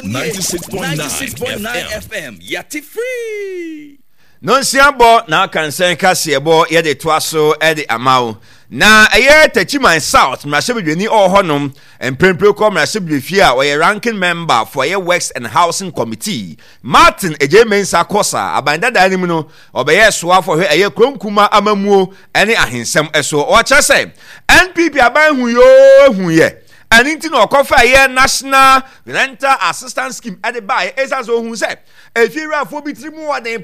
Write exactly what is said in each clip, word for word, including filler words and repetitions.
ninety-six point nine F M. Yati free. Non siambo na kansen kasebo ye de toaso e de amawo. Na eye Techiman South Mrasebedweni ohonom empempre ko Mrasebedefie a we ranking member for ye Works and Housing Committee Martin Ejemensa Kosa abanda da anim no obeye soa for he eye kronkuma amamuo ene ahensem eso o cha se N P P aban hu yo hu ye aninti no kofa ye National Rental Assistance Scheme ade buy esazo hu se efira fo bitrimu waden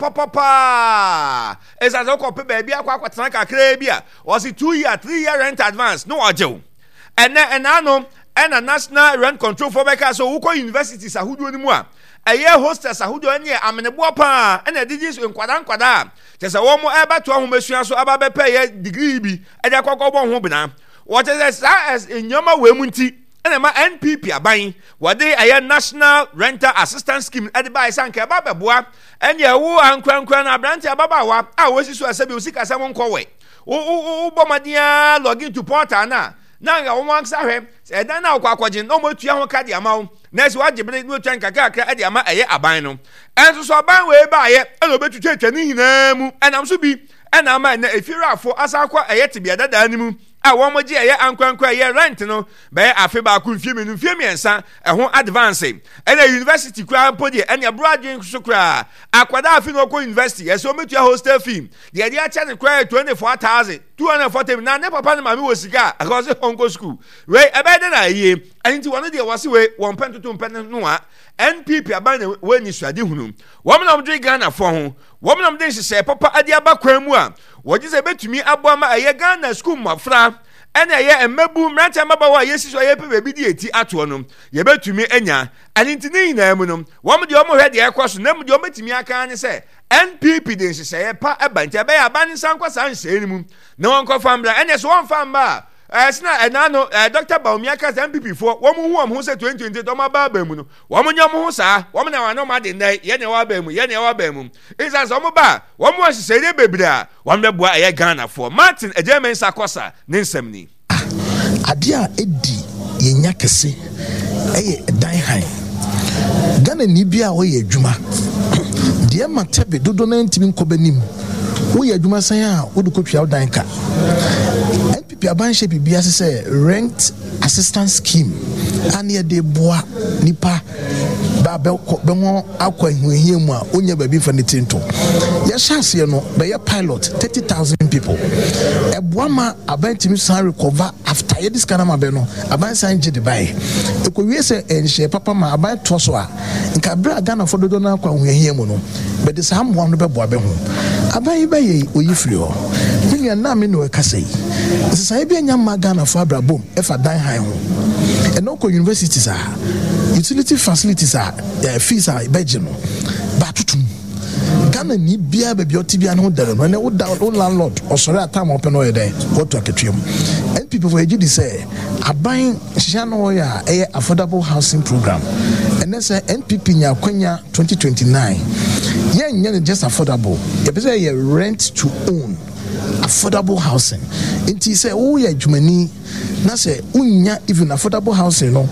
papa esazo ko pe ba bia kwa kwatena kakra bia o si two year three year rent advance no ojew ene enano ena National Rent Control for beka so uko universities ahudu ni mu a eye hostels ahudu ene amenebo pa ena digis nkwada nkwada tese wo mo eba to ahomesua so aba bepe ye degree bi ede akokobọ ho bina what is as enyoma we mu nti ena ma N P P aban wode aye National Rental Assistance Scheme ade ba isanka ba beboa enye wo ankwankwa na branch ababa wa a wosi so asabi osika sam nkowe wo bomadia login to portal na na nga wo wansa hwe e dan na akwakwagin no matua ho kade amawo na so wagebe no twan kakakra ade ama aye aban no enso so aban we ba aye ena obetutwa twa ni hina mu enam so bi ena ama na efirafo asakwa aye tibia dada ni mu a wo moji eye ankwankwa eye rent no be afi ba ku mfie menu mfie miensa ehon advance ena university kwa podi ena broadway so kwa akwada afi no ko university yeso metua hostel fee de de acha ne kwa twenty-four thousand two hundred forty na ne papa ne mami wo sika akose honko school we ebe de na ye anti won de wase we won pen tutu pen no a N P P aban we ni suade hunu wo me na mdwe Ghana fo ho wo me na mde hye papa ade aba kwan mu a woji se betumi abo ma aye Ghana school mafra ena ye emmebu mranta maba wa yesi so ye pe bebi di eti ato no ye betumi enya aninti ni na mu no wo me de o mo hwe de ekoso na mu de o betumi aka ne se N P P de hye ye pa ebante be ya ban sankwa san hye ni mu na won ko famra ena so won famba eh sina enano Doctor Baumiaka N P P fo wo mu hu am hu se twenty twenty do ma ba ba mu no wo mu nyom hu sa wo mu na wa no ma de nai ye ne wa ba mu ye ne wa ba mu isa so mu ba wo mu hye de bebira wo me boa aye Ghana fo Martin Ejemensa Kosa ne nsam ni ade a edi yenya kese eye dan han Ghana ni bia wo ye adwuma de ma tebe dodo na ntimi nkobanim wo ye adwuma san a wo de kotwa dan ka N P P aban she bibia se rent assistance scheme ane de boa nipa ba be be ho akwa hihie mu a onya ba bi fa ne tinto ya chance no be ya pilot thirty thousand people e boa ma aban timi san recover after ye this kana ma be no aban san je de bai e ko wie se enhye papa ma aban to so a nka bra Ghana fo dodo na akwa hihie mu no be de sam mo no be boa be ho aban be ye oyifiri ho nua na me no kasai sai bi anya ma Ghana fo abrabom e fa dan han ho e no ko universities a utility facilities are uh, fees are budget no ba tutum Ghana ni bia ba bi otibia no dare no ne wo da landlord o sori atam open o yede go to aketwem and people for ejidi say aban hia no ya e affordable housing program and say N P P nya kwanya twenty twenty-nine yen nya just affordable e be say rent to own affordable housing inti say oh ya adwumani na say unya even affordable housing no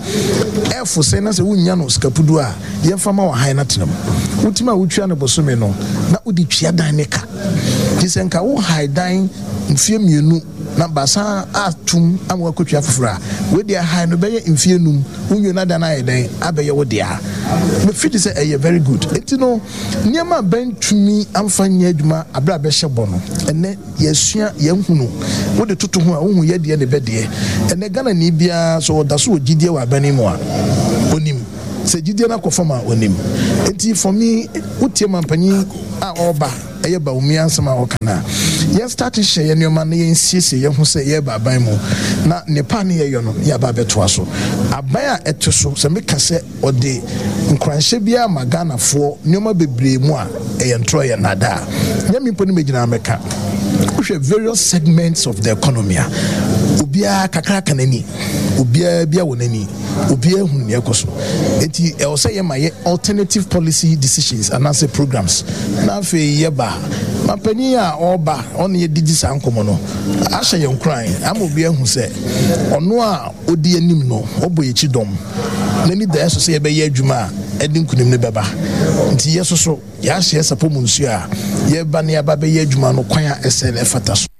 e for say na say unya no skapudu a ye fama wa high na tenam utima utwa no bosome no na udi twia dan ne ka disenka wo high dan mfie mienu na basa atum amwa kotwa fufura we dia high no be mfie num unyo na dan na den abeye wo dia me fit say eh very good enti no niam ban tumi amfanya adwuma abra be hyebo no ene yesua yenhunu wo de toto ho a wo hu ye de ne be de ene Ghana ni bia so da so ogidie wa bani mu a onim se gidie na kofama onim enti for me utie mampanyi a oba eye ba umi ansama okana ye start share nyoma na ye nsiesie ye hu se ye ba ban mu na nepa ne ye yo no ya ba beto aso aban a eto so se meka se ode nkranhye bia magana fo nyoma bebre mu a eye ntro ye nada nyami mponi megina meka uhwe various segments of the economy obia kakra kanani obia bia wonani obia hu ne ekoso enti e o say ye maye alternative policy decisions and answer programs na fe ye ba mapani a oba on ye digi sankomo no ahye ye nkran am obia hu se ono a odi anim no obo ye chidom nani da so say be ye adwuma edi nkunim ne beba nti yeso so ya hye sapo mu nsu a ye ba ne aba be ye adwuma no kwan a esel efata so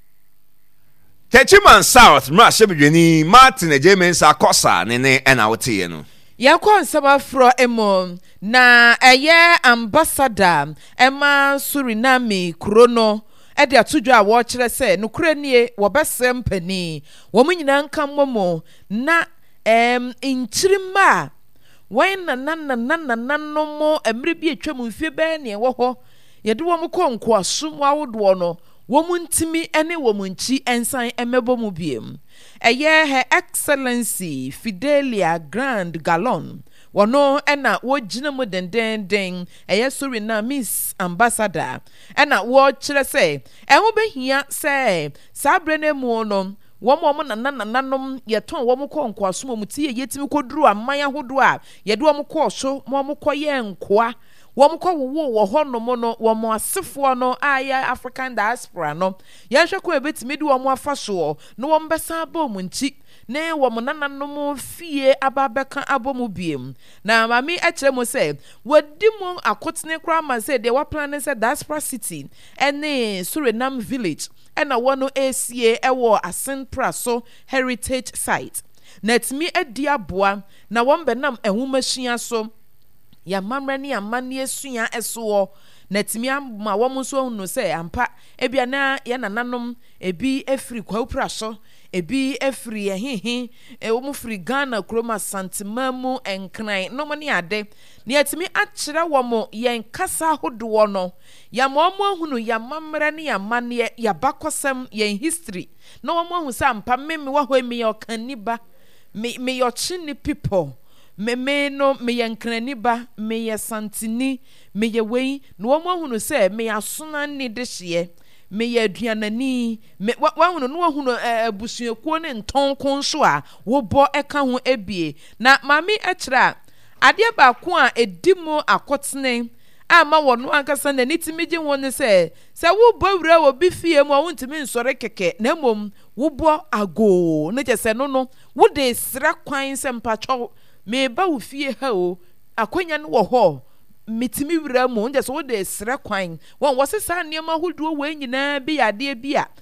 Techiman South ma shebedweni Martin Ejemensa Akosa ne ne ena wote no yakon sabafro emo na eye ambassador ema Suriname krono e de atodwo a wo kire se no kuranie wo besem pani wo munyina nka momo na em inchirima wen na na na na na no mo emre bi atwam mfie be ne wo ho ye de wo mo konko asum awodo no wo muntimi ene wo munchi ensan emebo mu biem eye her excellency Fidelia Grand Gallon wono ena wo gina mu denden den eye Suriname Miss Ambassador ena wo kire se eho behia se sabre ne mu no wo mo mo nana nananom ye ton wo mo konko asom mu tie yetimi koduru aman ahodo a ye de wo mo ko so mo mo koye nkoa wo ko wo wo ho no mo no wo mo asefo no aya African diaspora no ye hweko ebetimi de wo mo afa so no wo mbesa ba mu nchi ne wo mo nananom fie ababeka abomu biem na mami a kire mo se wadi mo akotene kra ma se de wa plan se diaspora city ene Suriname village ena wono A C A ewo Asenpra so heritage site netmi edi aboa na won benam ehumashia so ya mamrani amani esua eso netmi ma wom so hunu se ampa ebia na ya nananom ebi efri kwapra so ebi efri ehehe ewom fri Ghana kroma santimamu enkran no mani ade ne etimi akira wom yen kasa hodo no ya momo hunu ya mamra ne ya mane ya bakosem yen history no wom hu sa ampa meme wa ho emi okaniba me me yo chini people me me no me yankaniba me ya santini me ye wei no wom hunu se me asona ni de hye me ye aduanani me wa hunu no hunu abusuekuo ne ntonkon so a wo bo eka ho ebie na mami akira ade ba ko a edimo akotene ama wono ankasa na nitimi gye won se se wo bawura wo bi fie mu a wontimi nsore keke na mom wo bo ago ne je se no no wo de sra kwan se mpatwo me ba wo fie ha o akonya no wo ho mitimi wura mu nje so wo de sra kwan won wo se sa niema hoduo we nyina bi ade bi a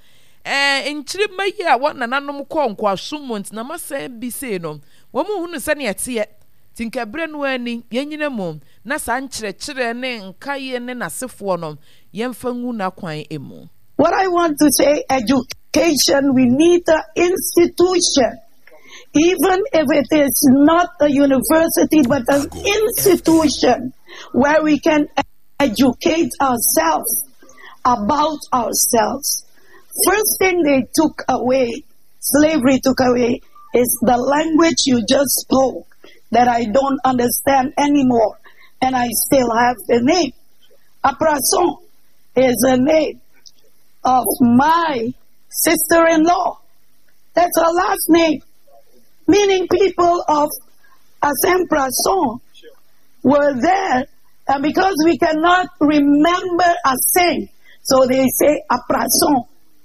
eh nchiri mayi a won nananom konko asumont na masa bi se no wo mu hunu se ne ete tinkabre no ani yenyina mu na sa nkyerɛkyerɛ ne nkaye ne nasefo no yemfa ngu na kwan emu. What I want to say, education, we need an institution, even if it is not a university but an institution where we can educate ourselves about ourselves. First thing they took away, slavery took away, is the language you just spoke that I don't understand anymore, and I still have the name. Aprason is a name of my sister-in-law. That's her last name, meaning people of Asenprason were there, and because we cannot remember Asen, so they say Aprason.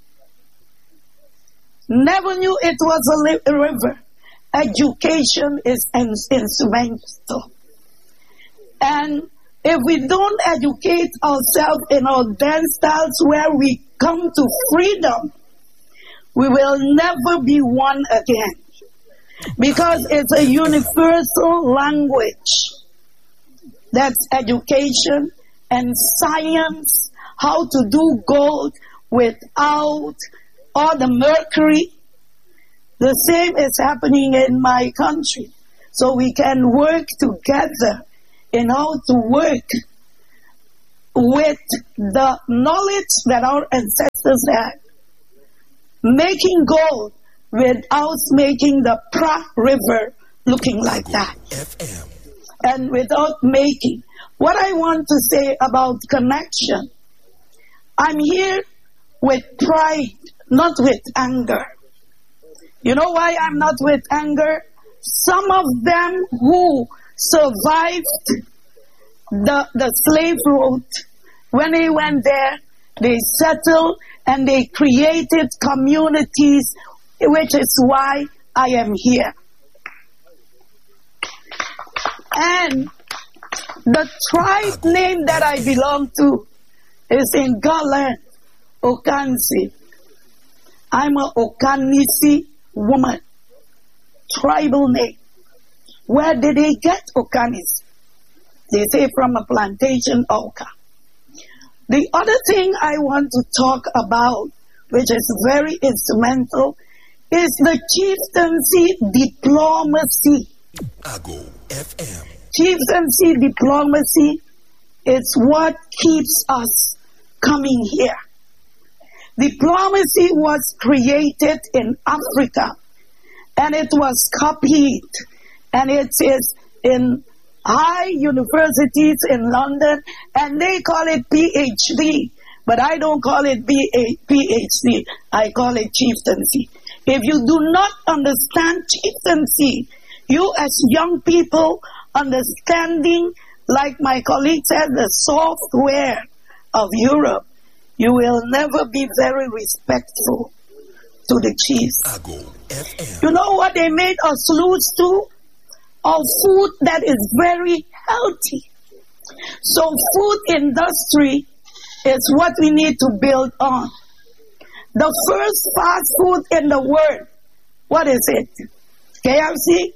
Never knew it was a, li- a river. Education is instrumental. And if we don't educate ourselves in our dance styles where we come to freedom, we will never be one again. Because it's a universal language. That's education and science, how to do gold without all the mercury. The same is happening in my country. So we can work together in how to work with the knowledge that our ancestors had. Making gold without making the Pra River looking like that. F M. And without making. What I want to say about connection, I'm here with pride, not with anger. You know why I'm not with anger? Some of them who survived the, the slave route, when they went there, they settled and they created communities, which is why I am here. And the tribe name that I belong to is in Garland, Okansi. I'm a Okanisi woman. Tribal name. Where did they get Okanisi? They say from a plantation Oka. The other thing I want to talk about, which is very instrumental, is the chieftaincy diplomacy. Ago F M. Chieftaincy diplomacy is what keeps us coming here. Diplomacy was created in Africa, and it was copied, and it is in high universities in London, and they call it P H D, but I don't call it P H D, I call it chieftaincy. If you do not understand chieftaincy, you as young people understanding, like my colleague said, the software of Europe, you will never be very respectful to the chiefs. You know what they made us lose to? Of food that is very healthy. So food industry is what we need to build on. The first fast food in the world, what is it? K F C?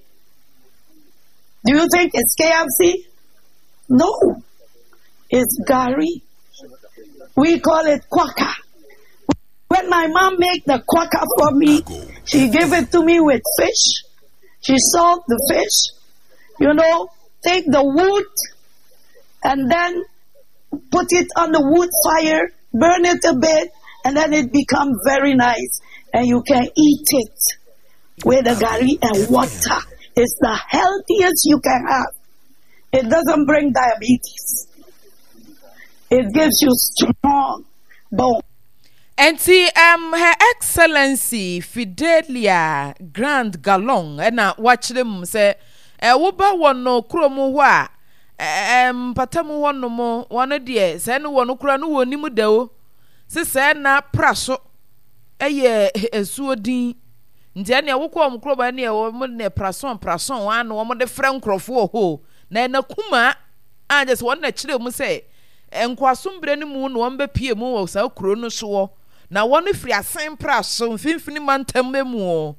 Do you think it's K F C? No. It's Gary. We call it quaka. When my mom make the quaka for me, she give it to me with fish. She salt the fish. You know, take the wood and then put it on the wood fire, burn it a bit, and then it becomes very nice. And you can eat it with the gari and water. It's the healthiest you can have. It doesn't bring diabetes. It gives you strong bone. And see, um, Her Excellency Fidelia Grand Galong, and I watch them say, eh, woba wano kromo wa, em, patamu wano mo, wana die, se no wano kranu woni mu deo, se se na praso, eye, esuo din, nti ane wukwa mkroba ane wamo ne prason, prason, wano wamo de fren krofo ho, na ena kuma, anje se wana chile mu se, enkwa sumbre ni mu no wambe pie mu wa sa kuro no so na wonu firi asen praso mfimfini mantem mu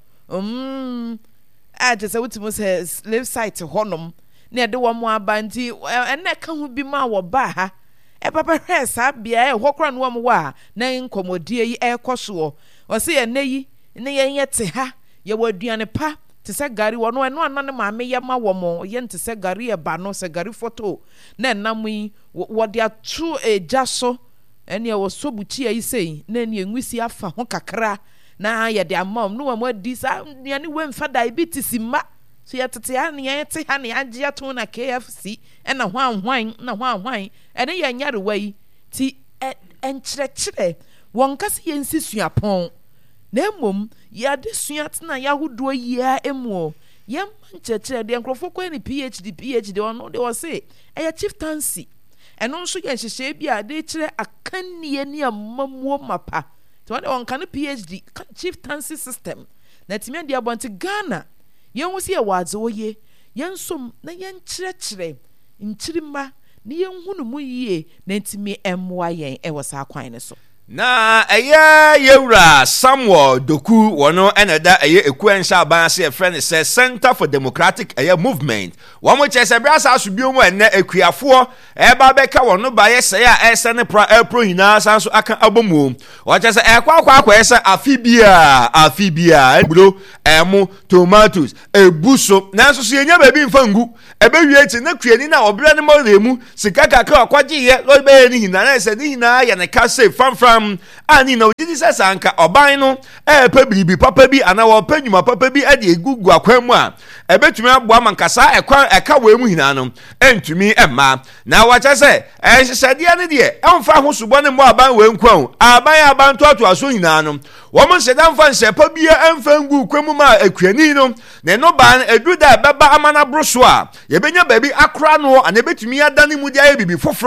um aje se wutimu se slave site honom na de wo mo abanti ene ka ho bi ma wo ba ha e papa hwe sa bia e hokora no wo wa na nkomodie yi e koso o se ye neyi ne ye yete ha ye waduane pa te se gari wono eno anane maame ye ma wo mo ye nte se gari e ba no se gari foto na nam yi wo de atu eja so ene wo sobuchi ayi sei na ene enwisi afa ho kakra na ye de amam no mo adi sa ne ne wemfa diabetes ma so ye tete ha ne ye te ha ne age ato na K F C ena hwan hwan na hwan hwan ene ye nyare wai ti enkyerɛkyerɛ won kase ye nsisuapon na emom ya de suat na ya hodo yia emu ye mankyerɛkyerɛ de nkrofo ko ni P H D P H D ono de wo se eya chieftaincy eno nso ye hyehye bia de kyerɛ akannie ne amamuo mapa to won on kan P H D chieftaincy system na timia de abonte Ghana ye hu se ye wadze oye ye nsom na ye nkyerɛkyerɛ nkyirima ne ye hunu mu yie na ntimi emmoa yen e wo sa kwan ne so na eye yewra Samuel Doku wono eneda eye ekuensha abanse e friend say Center for Democratic eye movement wo mo che se bra sa so biom enne ekuafo e ba beka wono ba ye say a ese ne pro e pro hina san so aka abomu wo che se e kwa kwa kwa ese afibia afibia ebro emu tomatoes ebuso nanso so yenya ba bi mfa ngu e be wie ti na kuani na obra ne mo remu sika kaka akwaje ye lo be ni hina na ese ni hina ya ne ka say fam fam ani na odidi sesa anka oban no e pa biribi papa bi ana wo pa nyuma papa bi ade egugu akwan mu a ebetumi aboa mankasa ekwan eka we mu hina no entumi emma na wacha se e hyehyade ne de emfa ho subo ne mo aban we nkwan aban aban to ato aso hina no wo mo hyedan fa hye pa bi emfa ngu kwemu ma akuani no ne no ban eduda beba amana broso a ye benya ba bi akra no ana ebetumi adane mu dia bibi foforo a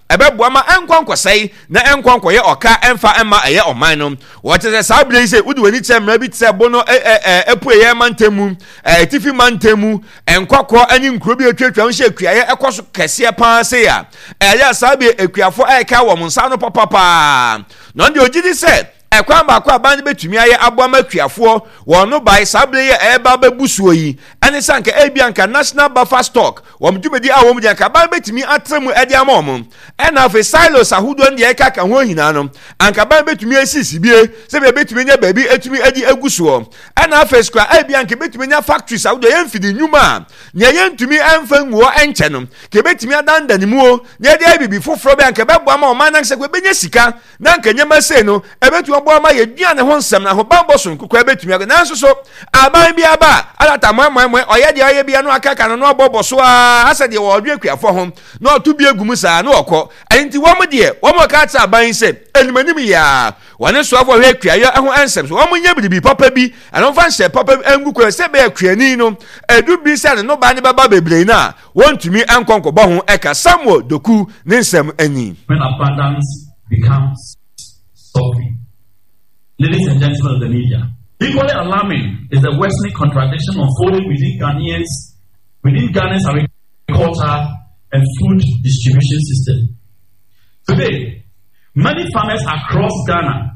ebeboa ma enkwankosai na enkwankoye oka emfa emma eye oman no wo te se saa bile se wudi wani che mra bi te bono epueye mantemu tifi mantemu enkwakọ ani nkuro bi atwatwa nhye akuaye ekoso kese pa se ya eya saa bi akuafo eka wo monsa no papapa no ndi ogidi se ekwan ba kwa ban betumi aye aboama akuafo wo no bai sable ye eba babusuo yi ane sanka ebianka national buffer stock wo mdumedi a wo mdianka ban betumi atremu edi amom ena afi silos ahudo ndi eka ka ho hina no anka ban betumi asisi bie se be betumi nya baby etumi edi agusuo ena afi skra ebianka betumi nya factories ahudo ye mfidi nyuma nya ye ntumi emfa nguo enche no ke betumi adanda ni muo nya de bibi foforo be anka bebo ama o manan se kwe benya sika na anka nyama se no ebetu bo ama ye duane ho nsem na ho bambo so nkukwa betumi aga nanso so aban bia ba alata moemmoe oye de oye bia no akaka no no bobo so a ase de wo dwe kuafo ho no to bia gum saa no okọ enti wo mo de wo mo ka ta aban se animanim ya wane so afọ hwe kuayo ho ensem so wo mo nya bibi papa bi ano fa nse papa engukwa se be kuani no edu bi se no ba ne baba bebre na wontumi enkonkobo ho eka Samuel Doku ne nsem ani. When abundance becomes suffering. Ladies and gentlemen of the media, equally alarming is the worsening contradiction unfolding within Ghanaians, within Ghana's agriculture and food distribution system. Today, many farmers across Ghana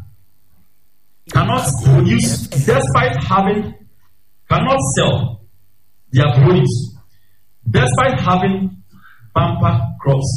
cannot produce, despite having, cannot sell their produce, despite having bumper crops.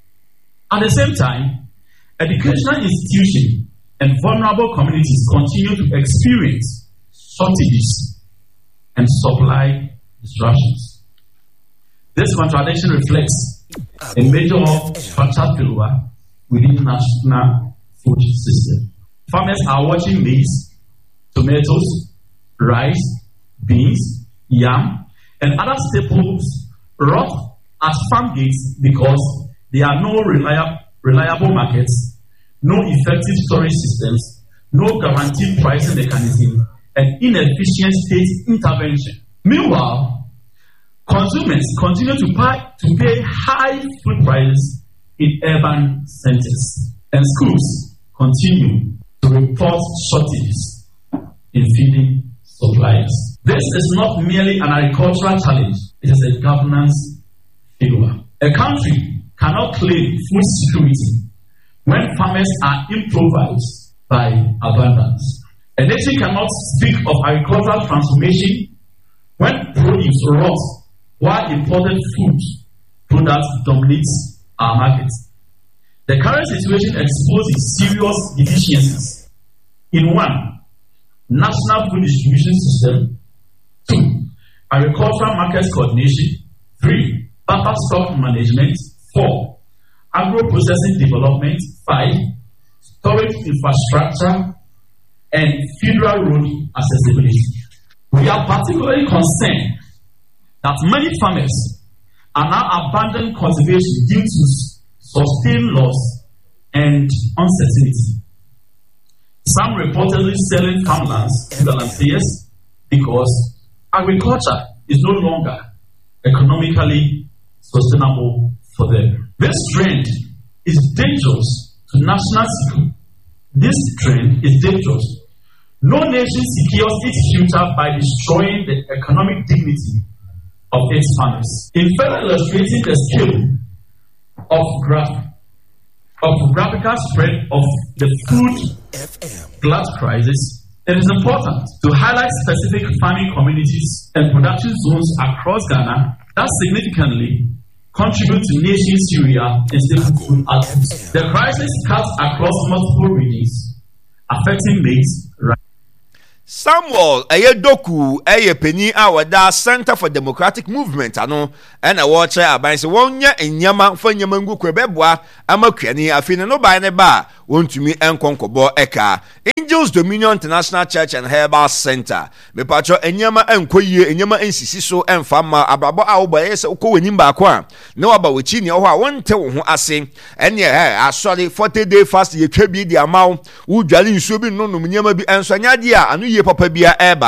At the same time, educational institutions and vulnerable communities continue to experience shortages and supply disruptions. This contradiction reflects a major structural failure within the national food system. Farmers are watching maize, tomatoes, rice, beans, yam, and other staples rot at farm gates because there are no reliable, reliable markets, no effective storage systems, no guaranteed pricing mechanism, and inefficient state intervention. Meanwhile, consumers continue to pay, to pay high food prices in urban centers, and schools continue to report shortages in feeding supplies. This is not merely an agricultural challenge, it is a governance failure. A country cannot claim food security when farmers are improvised by abundance. A nation cannot speak of agricultural transformation when produce rots while imported food products dominates our markets. The current situation exposes serious deficiencies in one, national food distribution system, two, agricultural markets coordination, three, buffer stock management, four, agro-processing development, five, storage infrastructure, and federal road accessibility. We are particularly concerned that many farmers are now abandoning cultivation due to sustained loss and uncertainty. Some reportedly selling farmlands to volunteers because agriculture is no longer economically sustainable for them. This trend is dangerous to national security. This trend is dangerous. No nation secures its future by destroying the economic dignity of its farmers. In further illustrating the scale of, graph, of graphical spread of the food glut crisis, it is important to highlight specific farming communities and production zones across Ghana that significantly contribute to nation Syria and staple food output. The crisis cuts across multiple regions, affecting maize, rice. Samuel eye Doku eye penny awada Center for Democratic Movement ano ena wo che aban se wonya enyama fa nyama ngu kwebeboa amakuani afine no ban ne ba wontumi enkonkobo eka Angels Dominion International Church and Herbal Center me pacho enyama enkoyie enyama ensisi so emfama abrabo a wo baye se ko wanim ba ko a ne waba wachi ne ho a wonte wo ho ase ene eh asori forty day fast ye twa bi di amaw wo dwale nsuo bi no no nyama bi ensanya di a anu papa bia eba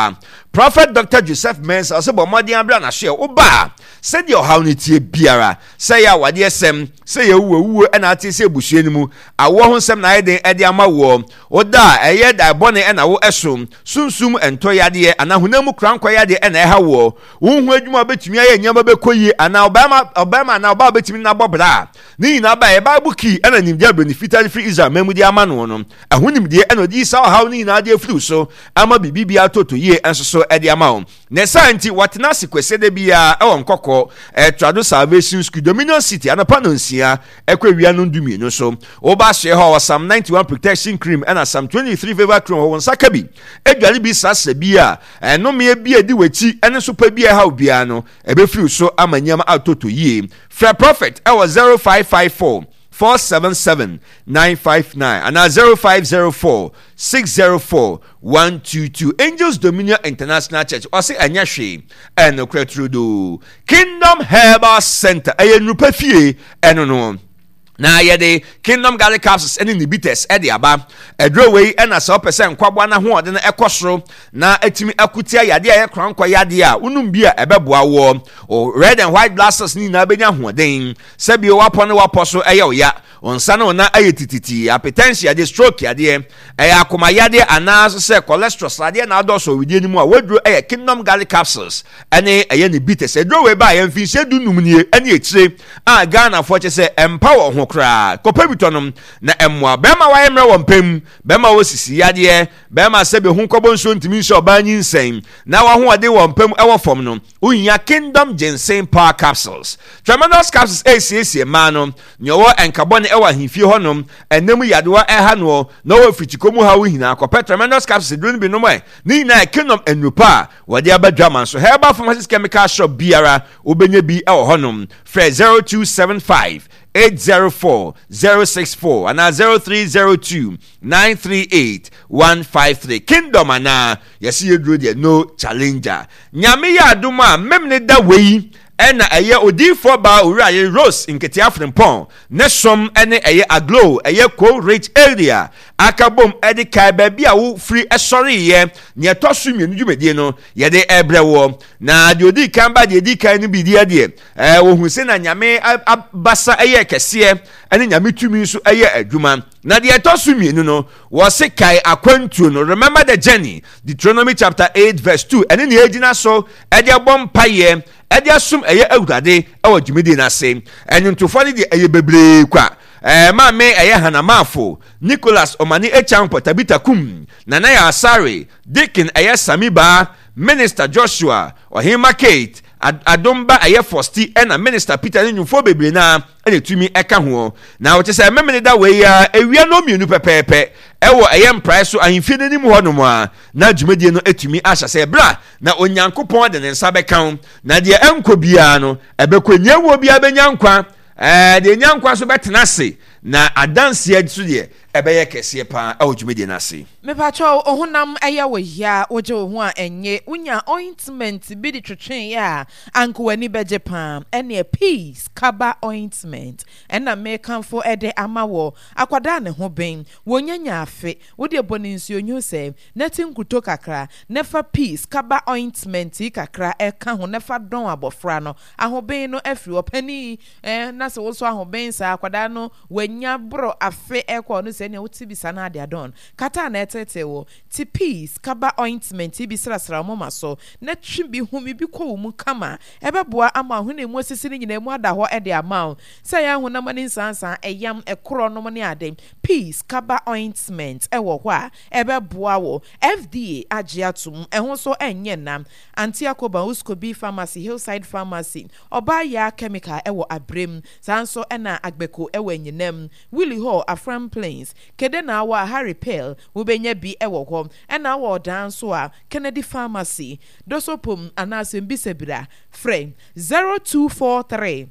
Prophet Doctor Joseph Mensah also bo modern abra na hye oba said your how ne tie biara say ya wade esem say ye wuwo wuwo e na ate say busue ni mu awo ho nsem na yeden e de ama wo oda eye da bone e na wo esom sunsum ento yade ana hunamu krankwa yade e na e ha wo wo hu adwuma betumi aye nyama bekoyi ana obama obama na oba betumi na bobra ni na ba e bible key e na nimdia benefit free Israel memudi ama no no ahunimdie e no di sa how ni na de flu so ama bibibia toto ye enso so e de ama wo ne santi watena sekwese de bia e won kokko e Trado Salvation School Dominion City anapa no nsia e kwa wia no ndumi no so oba hye ho Psalm ninety-one protection cream and Psalm twenty-three favor cream won sakabi edware bi sasa bia e no me bia di wachi ene so pa bia ha bia no e be flu so amanyam atoto ye Fra Prophet e was zero five five four four seven seven nine five nine and zero five zero four six zero four one two two. Angels Dominion International Church or say anyahwe and no kretrudo Kingdom Herbal Center aye nupa fie eno no na yede Kingdom Garlic Capsules ene ni bitters e de aba edro wei e na so percent kwabwa na ho ode na ekosoro na atimi akutia yade aye krankwa yade a unum bi a ebeboa wo o red and white blasters ni na benya ho den sabi o wapo ne wapo so eye oya onsa na ona aye tititi hypertension yade stroke yade eye akoma yade ana so se cholesterol yade na adoso widie ni mu a wedro eye Kingdom Garlic Capsules ene eye ni bitters edro wei ba ye mfinse dunum nie ene etire a Ghana fo che se empower ho kra kopebitonom na emwa bema wa emre wompem bema wo sisi yade bema sebe hu kobo nso ntimi nso obanyi nsem na wa ho ade wompem ewo fom no unya Kingdom Ginseng Power Capsules tremendous capsules acc ma no nyowo enkabone ewa himfie honom enemu yadewa eha no na wo fitikomu ha wo hina akopɛ tremendous capsules dun bi no mai ni na Kingdom enupa wade abadwaman so herbal pharmacies chemical shop biara obenye bi ewo honom frɛ zero two seven five eight zero four zero six four and zero three zero two nine three eight one five three. Kingdom ana yesi yedro de no challenger nyame ya aduma memne da wei ena eye odifo ba owura ye Rose nkete Afrimpon ne som ene eye aglow eye co rich area akabom edi kai ba bia wo free esori ye ne tosu mienu dwumedie no ye de ebrewo na de odi kan ba de edi kai no bi dia de eh wo hu se na nyame abasa eye kese ene nyame tumi so eye adwuma na de tosu mienu no wo se kai akwantu no remember the journey Deuteronomy chapter eight verse two ene ne agina so ede bom paye ede asum eye awurade ewo dwumedi na se enwntofo ne de eye bebre kwa eh ma me eye hanamafo Nicholas Omani Echampo Tabita Kum Nana ya Asare Deacon eye Samiba Minister Joshua Ohima Kate Adomba eye Fosti ena Minister Peter Nyumfo bebre na ene tumi eka ho na wo chese memene da we ya ewia no mienu pepepe ewo eye mprai so ahimfie nanim ho no a na dwumedie no etumi ahya se bra na onyankopon de ne nsa beka na de enkobia no ebekonnye wo bia benyankwa eh de nyankwa so betena se na adanse adu de ebeye kese pa awdwumedie na se me pacho ohunam aya wo ya oje ohu a enye unya ointment bi di twetwen ya anko wani beje pam ene peace kaba ointment ena me kanfo ede amawo akwada ne ho ben wonyanya afe wo de boni nsuo nyu se netin kuto kakra nefa peace kaba ointment kakra e ka ho nefa don abofra no ahoben no afri opani eh na se wo so ahoben sa akwada no wanya bro afe e ko no se ne wuti bisa na ade adon kata na tete wo ti peace kaba ointment bi srasra moma so na twi bi humi bi ko mu kama ebeboa ama hune mu asisi ni nyina mu ada ho e de ama se ya hu na mani nsansan eyam ekro no mani ade peace kaba ointment e wo ho a ebeboa wo F D A agiatum e ho so enye nam Antiakoba Uskobi Pharmacy Hillside Pharmacy oba ya chemical e wo abrem sanso e na agbeko e wo nyinam Willie Hall Afram Plains kede na wa Harry Pale wo benya bi ewo ho ena wo dan so a Kennedy Pharmacy dosopom anasem bisebira frame zero two four three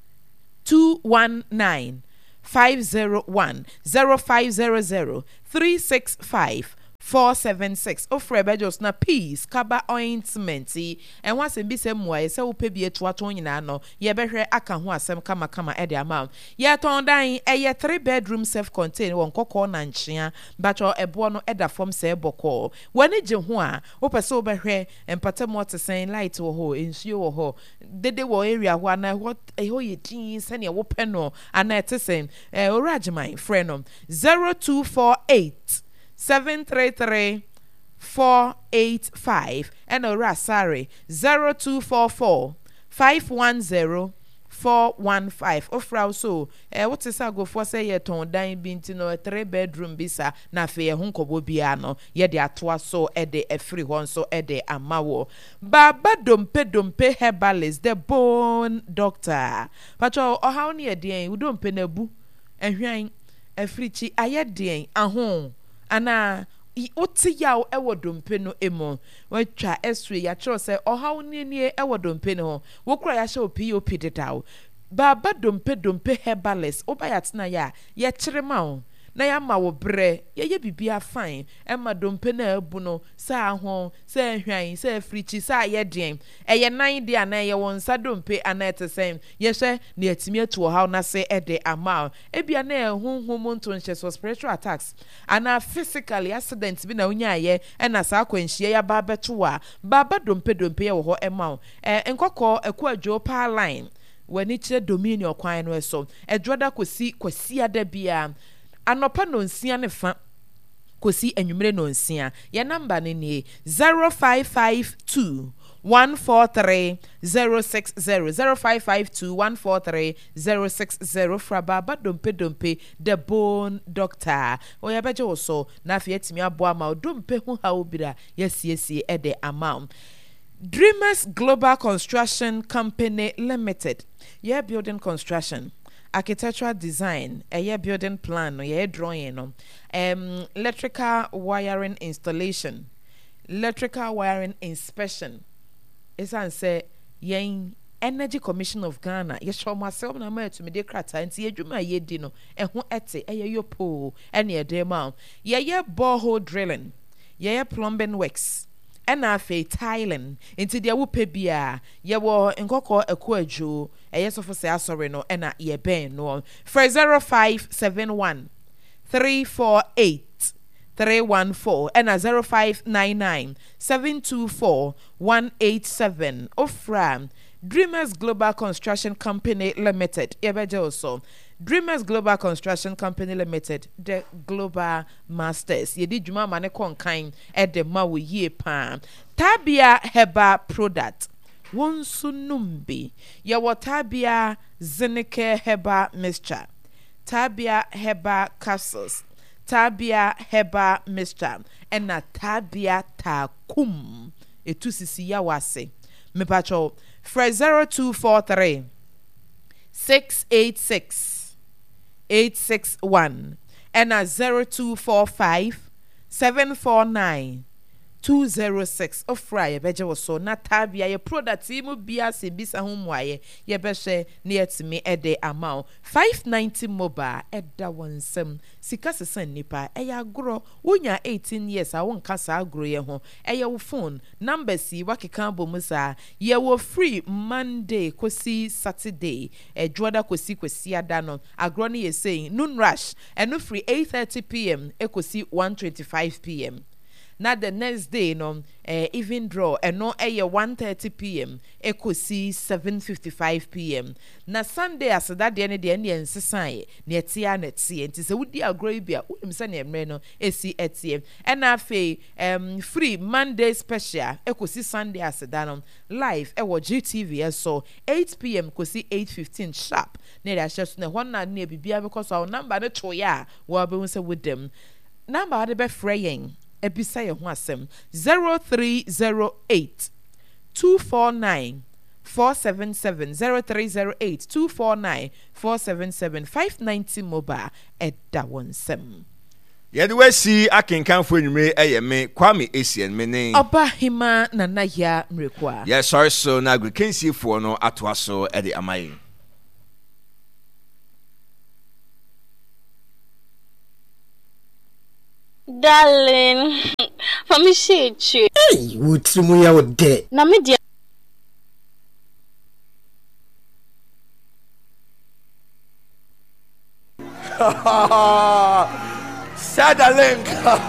two one nine five zero one zero five zero zero three six five four seven six. Ofre bejos na peace kaba ointment. And once in bisa mwa se upe bi etu ato nyina no ye behwe aka ho asem kama kama e de amount. Ye ton dan eye three bedroom self contained won kokko na nchia bacho ebo no eda form se boko. Wani je ho a opese obehwe empate mo tesen light wo ho ensuo wo ho dede wo area ho na what e ho ye tin se ne wo pe no ana tesen eh orajman friend no zero two four eight seven three three four eight five and ora sorry zero two four four five one zero four one five. Ofra so eh what is go for say ye ton dan binti no three bedroom bisa na fe ye honkobo bia no ye de atoa so e de efri hon so e de amawo baba dompe dompe herbalist the bone doctor pacho o how ne ye den u dompe na bu ehwan africhi aye den ahon ana oti yaw ewo dompe no emo watwa eswe ya chiro se ohaw ne ne ewo dompe no ho wokura ya sha P O P detaw baba dompe dompe herbalist obayat na ya ye chirema o na ya ma wo bre ye ye bibia fine ema dompe na abu no sa ho sa hwan sa frichi sa ye den eye nan de ana ye won sa dompe ana etesen ye hwe na atimi atu haw na se ede ama ebia na ehunhum nto nhye so spiritual attacks ana physically accident bi na onya ye ena sa akwanhie ya ba beto a baba dompe dompe ye wo ho ema eh enkokọ eku adwo pa line wani kire dominion kwan no eso edwoda kosi kwasi ada bia anopa no nsia ne fa kosi enwumre no nsia ya number ne nie zero five five two one four three zero six zero zero five five two one four three zero six zero fra baba dompe dompe the bone doctor oya beje wo so na afia timi abo ama dompe hu ha obira yesiesie e de ama Dreamers Global Construction Company Limited yeah building construction architectural design a year building plan no yeah drawing no um electrical wiring installation electrical wiring inspection isan say yen Energy Commission of Ghana ye show myself na ma to me de krata nti adwuma ye di no eho ete eye yopo ene e de ma ye ye borehole drilling ye ye plumbing works ena afi tiling into dia wo pe bia ye wo nkokọ akuadwo eye sofo se asore no ena ye ben no for zero five seven one three four eight three one four ena zero five nine nine seven two four one eight seven ofra Dreamers Global Construction Company Limited yebeje also Dreamers Global Construction Company Limited the Global Masters ye di dwuma ma ne konkan e de ma wo yie pa Tabia Heba product wonsu numbi ye wo Tabia Zinike Heba mixture Tabia Heba capsules Tabia Heba mixture and na Tabia takum etusisi ya wase me pacho for zero two four three six eight six eight six one and a zero two four five seven four nine two zero six of fry beje wo so na tabia ye product mu bia se bisa ho muaye ye behwe na yetimi ede amount five ninety mobile eda wonsem sika sesan nipa eya agro wonya eighteen years a won kasa agro ye ho eya wo phone number si wakeka bomusa ye wo free Monday kosi Saturday edwoda kosi kosi ada no agro ne ye saying noon rush and free eight thirty p m ekosi one twenty-five p m na the next day no eh, even draw and no eh one thirty p m ekosi seven fifty-five p m na Sunday as that day ne de ne ensesan ne etia na tie nti se wudi agro bia wonim se ne emre no esi etie and afi um free Monday special ekosi Sunday as that no live e wo G T V so eight p m kosi eight fifteen sharp ne da share so ne hon na ne bibia because our number ne to ya wo be se with them number de be fraying ebisa ye ho asem zero three zero eight two four nine four seven seven zero three zero eight two four nine four seven seven five ninety mobile edda wonsem yede wasi akenkanfo enwumre eyeme Kwame Esien mene oba hima nana ya mrekwa yes sorry so na agrikensi fo no atoa so e de amaye darling. For me, she. Hey, what's the way out there? Na me dia. Share the link.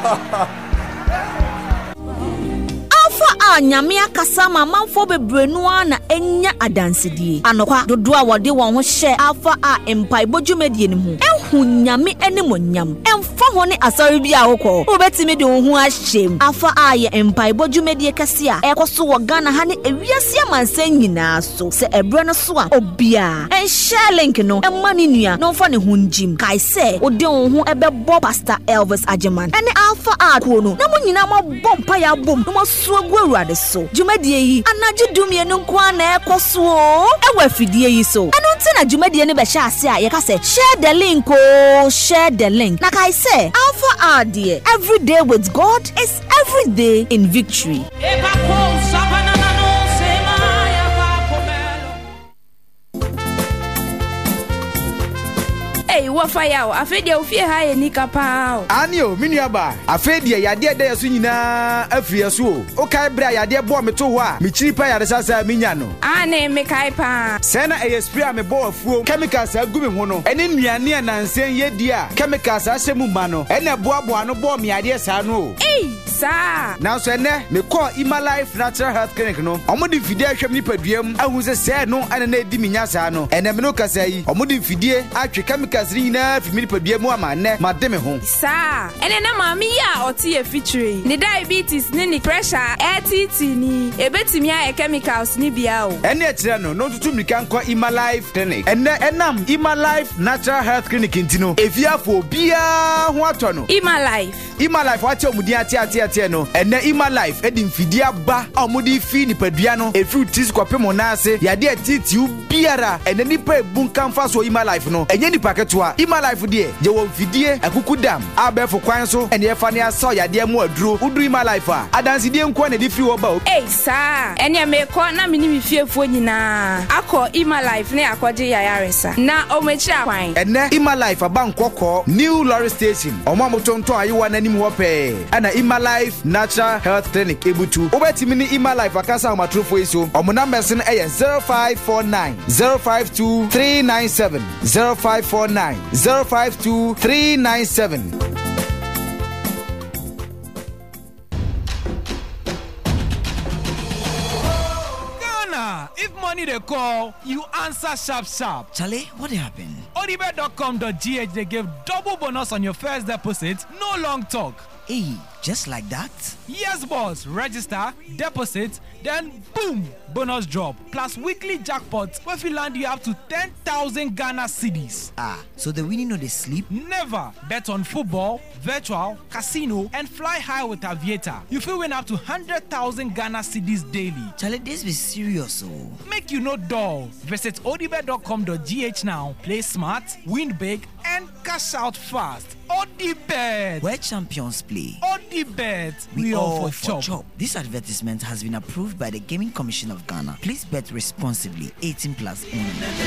A nyame akasa ma manfo bebrenu na enya adansedie anokwa dodo a wode won ho hye afa a empai bojumedie ne mu ehu nyame animonyam emfa ho ne asori bia hokọ obetimi de ho ahyem afa a ye empai bojumedie kase a ekoso wo Ghana ha ne ewiase amansan nyina so se ebre no so a obia en share link no emma ne nua no fa ne ho njim kai se ode ho ho ebebo Pastor Elvis Ajeman ene alpha a ko no na mo nyina mo bompa ya bom no mo so agwuru so jumadie yi anaje dumie no kwa na ekoso ewa fidie yi so anu nti na jumadie ne be sha ase a ye ka say share the link oh share the link like I say alpha are there every day with God is every day in victory. Hey, what fire? I feel you fear high ni kapa. Anio, miniaba. I feel you ya dia dia sunyina afia so. O kai bra ya dia bo me to ho a. Me chiri pa ya de sasa minya no. Ane me kai pa. Sena e spray me bo afuo. Chemicals agu me ho no. Ene nuane anansen ye dia. Chemicals asemu ma no. Ene bo abo ano bo me ade sa no. Hey, sa. Now so ene me call Ima Life Natural Health Clinic no. Omo di fidie ahwem ni paduam. Ahu se se no ane na di minya sa no. Ene me no kasa yi. Omo di fidie atwe chemicals na fimiri padua mu amane mademe ho sa ene na mami ya oti e feature ni diabetes ni ni pressure atiti ni ebetimi a chemicals ni bia o ene etire no no tutu mika nko Ima Life Clinic ene enam Ima Life Natural Health Clinic ntino efiafo bia ho ato no Ima Life Ima Life wati omudi ati ati ati no ene Ima Life edi mfidi aba omudi fi ni padua no efru tis kwapemo na ase yade atiti ubiara ene nipa ebunka mfa so Ima Life no enye nipa ketua Ima Life die je wo vidie akukudam abefo kwan so ene efa ne aso yade mu aduro udu Ima Life a adansi die nko na di free wo ba o eh sa ene me ko na me ni me fiefo nyina akọ Ima Life ne akọje yayaresa na o mechi akwan ene Ima Life aba nkọkọ New Lorry Station omo amotonton ayewa na nim wo pe ana Ima Life Natural Health Clinic ebutu obetimi ni Ima Life akasa amatrofo iso omo numbers no eye zero five four nine zero five two three nine seven zero five four nine zero five two three nine seven. Ghana, if money they call, you answer sharp sharp. Charlie, what happened? odibet dot com dot g h they give double bonus on your first deposit, no long talk. Hey, just like that? Yes, boss. Register, deposit, then boom, bonus drop. Plus weekly jackpots where we land you up to ten thousand Ghana cedis. Ah, so the winning no they sleep? Never. Bet on football, virtual, casino, and fly high with Aviator. You feel win up to one hundred thousand Ghana cedis daily. Charlie, this be serious, oh. Make you no dull. Visit odibet dot com dot g h now. Play smart, win big, and cash out fast. Odibet. Where champions play. Odibet. We, we all, all for, for chop. chop. This advertisement has been approved by the Gaming Commission of Ghana. Please bet responsibly. eighteen plus only.